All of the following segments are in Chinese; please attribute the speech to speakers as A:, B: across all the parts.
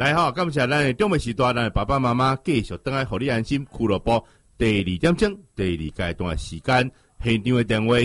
A: 来吼，感谢咱的中美时代，咱的爸爸妈妈继续等来，互你安心俱乐部第2点钟，第2阶段的时间，现场的电话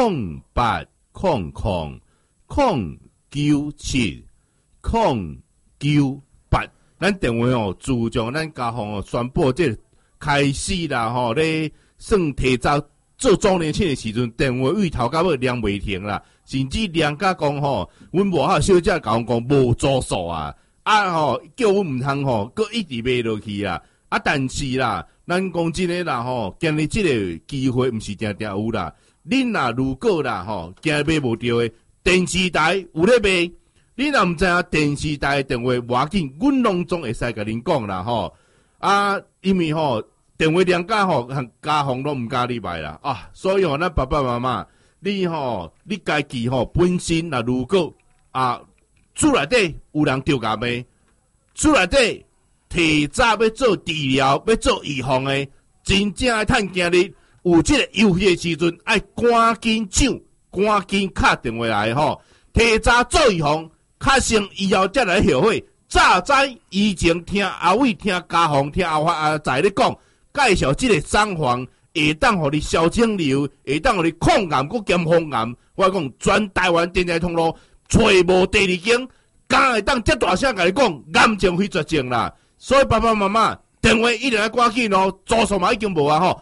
A: 0800970998，咱电话哦，自从咱家方哦宣布这开始啦吼，咧算提早做周年庆的时阵，电话位头到尾亮袂停啦，甚至亮甲讲吼，阮幕后小姐甲阮讲无住宿啊，吼叫阮毋通吼，搁一直卖落去啊，但是啦，咱讲真诶啦吼，今日即个机会毋是定定有啦，恁若如果啦吼，今日买无着诶，电视台有咧卖。你若毋知影电视台电话无要紧，阮拢总会使甲恁讲啦吼。因为吼电话量价吼，家方拢毋敢入来啦所以吼，咱爸爸妈妈，你家己本身若如果厝内底有人着甲咩，厝内底提早要做治疗、要做预防诶，真正爱趁今日有即个优惠诶时阵，爱赶紧抢，赶紧敲电话来吼，提早做预防。较成以后才来后悔，早知以前听阿伟、听家访、听阿仔咧讲，介绍即个厂房会当互你消肿瘤，会当互你抗癌佮减风癌。我讲全台湾电台通路找无第2间，敢会当遮大声甲你讲，癌症非绝症啦。所以爸爸妈妈电话一定要赶紧哦，住宿嘛已经无啊吼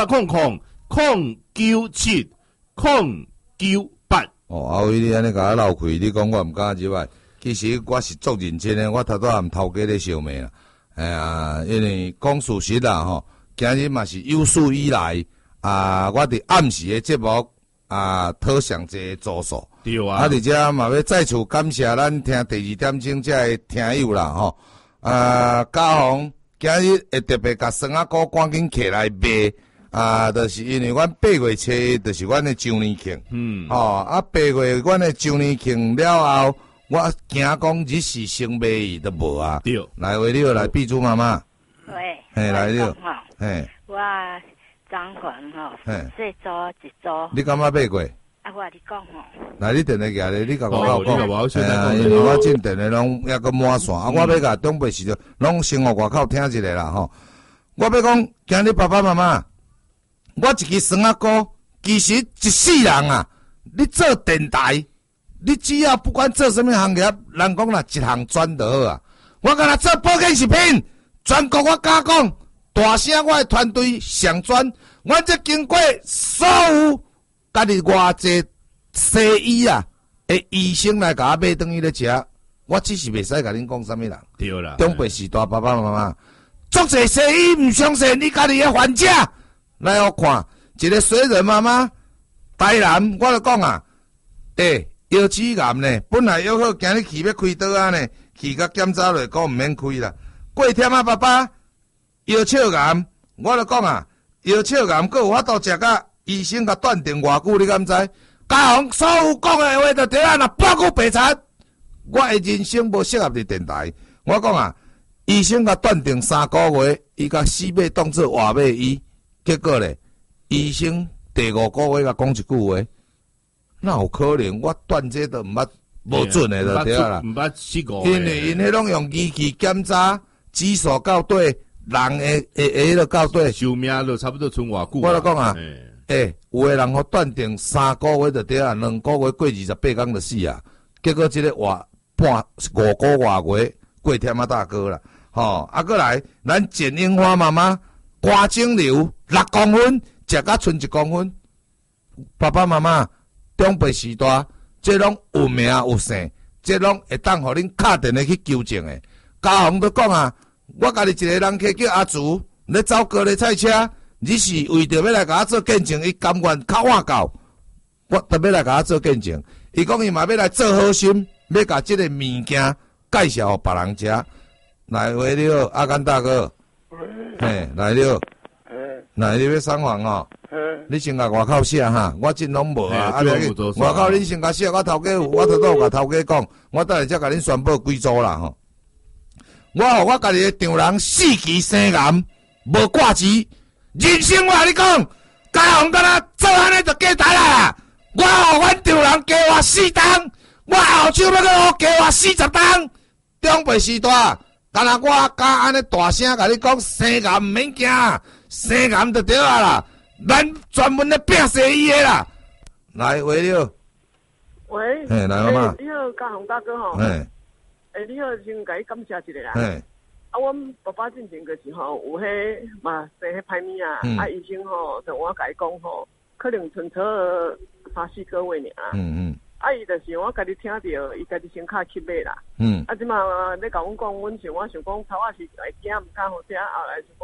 A: ，0800970998。
B: 阿伟，你安尼甲我闹开，你讲我毋敢入来。其实我是足认真诶，我头拄含头家咧相骂啦。因为讲事实啦吼，今日嘛是有史以来我伫暗时诶节目讨上济住宿。
A: 对啊。
B: 而且嘛要再次感谢咱听第2点钟这个听友啦吼。家宏今日会特别甲酸仔糕赶紧起来卖。就是因为阮8月初就是阮的周年庆，8月阮的周年庆了后，我惊讲日时生卖都无啊。
A: 对，
B: 来为了来闭珠妈妈，
C: 喂，
B: 来了，
C: 我张环这组一组，
B: 你敢捌买过？
C: 我你讲
B: 来，你电话举咧，你甲我
A: 讲，
B: 因为我进电话拢抑个满线，我要甲中北市拢先互外口听一下啦吼。我要讲，今日爸爸妈妈。我一支酸仔糕，其实一世人你做电台，你只要不管做什么行业，人讲啦，一项专就好啊。我敢若做保健食品，全国我敢讲，大声我的团队上专，我这经过所有家己偌济西医的医生来甲我买顿去咧食，我只是袂使甲恁讲啥物人。
A: 对啦，
B: 中北时代爸爸妈妈，足济西医毋相信你家己的患者。来我看一个水人妈妈，台南，我就讲腰子癌呢，本来约好今日去要开刀呢，去甲检查落讲毋免开啦。过天爸爸腰鞘癌，我就讲腰鞘癌佫有法度食甲医生甲断定偌久，你敢知？家宏所有讲的话就对若半句白贼，我的人生无适合伫电台。我讲医生甲断定3个月，伊甲死尾当作活尾医。结果咧，医生第5个月甲讲一句话，那有可能我断这都毋捌无准诶，就对啦。
A: 毋捌试过。
B: 因为因迄拢用仪器检查，指数到底，人诶就到底，
A: 寿命就差不多剩偌久。
B: 我就讲有诶人互断定3个月就对啊，2个月过28天就死啊。结果即个活半5个月过天大哥啦，过来，咱简英花妈妈。肝肿瘤6公分，食甲剩1公分。爸爸妈妈，中辈时代，这拢有名有姓，这拢会当互恁敲电话去纠正的。家宏都讲我家己一个人客叫阿竹，咧走高丽菜车，你是为着要来甲我做见证，伊甘愿较晚到，我特别来甲我做见证。伊讲伊嘛要来做好心，要甲这个物件介绍互别人食。来，喂你好，阿甘大哥。来了，你要送房你先甲外口写哈，我真拢无外口你先甲写，我头家有，我头拄甲头家讲，我等下才甲恁宣布几组啦我家己的丈人4期生癌，无挂钱，人生我甲你讲，家宏敢若做安尼就过台啦。我阮丈人加我4档，我后手要搁加我40档。中辈时代， 干那我甲安尼大声甲你讲，生癌毋免惊，生癌就对啊啦，咱专门咧拼西医的啦。来，喂了。
D: 喂。
B: 嘿，来妈妈。
D: 你好，嘉宏大哥吼。
B: 嘿。
D: 你好，先甲你感谢一下啦。
B: 嘿。
D: 阮爸爸进前个时候有迄嘛生迄歹物啊，医生吼同我甲伊讲吼，可能存错3-4个月尔。伊就是我家己听着，伊家己先卡去买啦。即嘛咧甲阮讲，阮想讲头仔是会惊，毋敢好听，后来就讲。